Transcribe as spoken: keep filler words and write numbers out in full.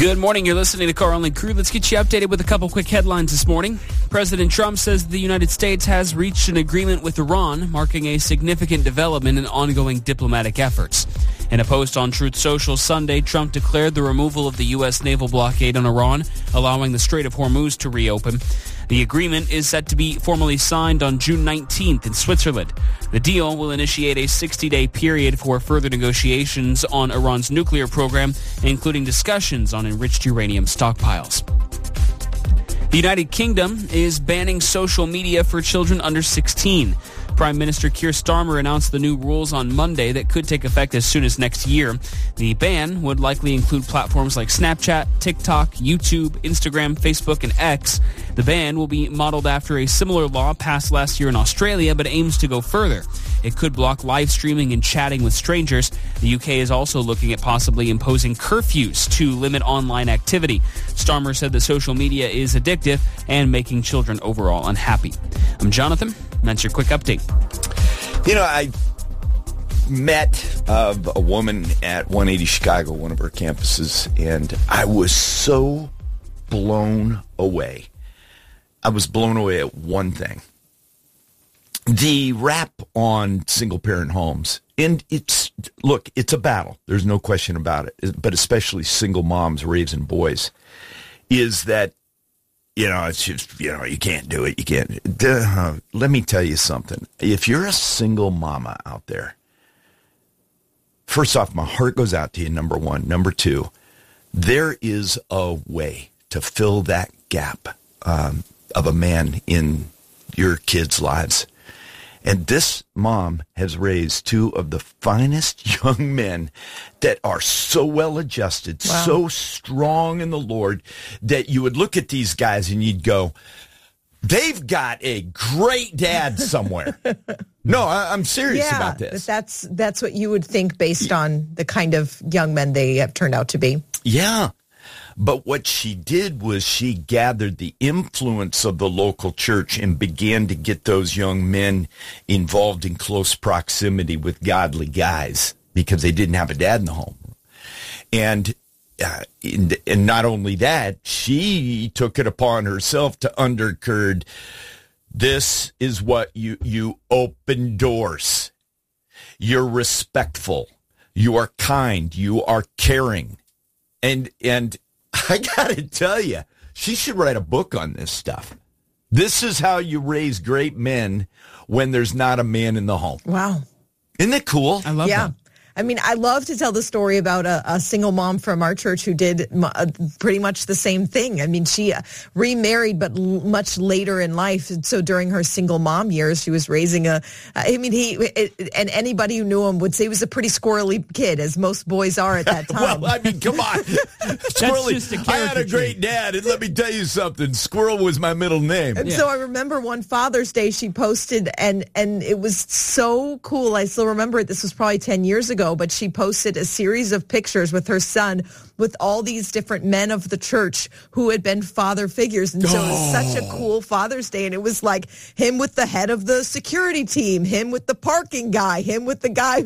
Good morning. You're listening to Car Only Crew. Let's get you updated with a couple quick headlines this morning. President Trump says the United States has reached an agreement with Iran, marking a significant development in ongoing diplomatic efforts. In a post on Truth Social Sunday, Trump declared the removal of the U S naval blockade on Iran, allowing the Strait of Hormuz to reopen. The agreement is set to be formally signed on June nineteenth in Switzerland. The deal will initiate a sixty-day period for further negotiations on Iran's nuclear program, including discussions on enriched uranium stockpiles. The United Kingdom is banning social media for children under sixteen. Prime Minister Keir Starmer announced the new rules on Monday that could take effect as soon as next year. The ban would likely include platforms like Snapchat, TikTok, YouTube, Instagram, Facebook, and X. The ban will be modeled after a similar law passed last year in Australia, but aims to go further. It could block live streaming and chatting with strangers. The U K is also looking at possibly imposing curfews to limit online activity. Starmer said that social media is addictive and making children overall unhappy. I'm Jonathan. That's your quick update. You know, I met uh, a woman at one eighty Chicago, one of our campuses, and I was so blown away. I was blown away at one thing. The rap on single-parent homes, and it's, look, it's a battle. There's no question about it, but especially single moms raising boys, is that, you know, it's just, you know, you can't do it. You can't. Duh. Let me tell you something. If you're a single mama out there, first off, my heart goes out to you, number one. Number two, there is a way to fill that gap um, of a man in your kids' lives. And this mom has raised two of the finest young men that are so well adjusted, wow. so strong in the Lord, that you would look at these guys and you'd go, they've got a great dad somewhere. No, I, I'm serious yeah, about this. That's, that's what you would think based on the kind of young men they have turned out to be. Yeah. But what she did was she gathered the influence of the local church and began to get those young men involved in close proximity with godly guys because they didn't have a dad in the home. And, uh, and, and not only that, she took it upon herself to undergird, this is what you, you open doors. You're respectful. You are kind. You are caring. And, and, I got to tell you, she should write a book on this stuff. This is how you raise great men when there's not a man in the home. Wow. Isn't that cool? I love yeah. that. I mean, I love to tell the story about a, a single mom from our church who did m- uh, pretty much the same thing. I mean, she uh, remarried, but l- much later in life. So during her single mom years, she was raising a, uh, I mean, he, it, and anybody who knew him would say he was a pretty squirrely kid, as most boys are at that time. Well, I mean, come on. Squirrely. I had a great dad, and let me tell you something. Squirrel was my middle name. And yeah. so I remember one Father's Day she posted, and, and it was so cool. I still remember it. This was probably ten years ago. But she posted a series of pictures with her son with all these different men of the church who had been father figures. And so oh. it was such a cool Father's Day. And it was like him with the head of the security team, him with the parking guy, him with the guy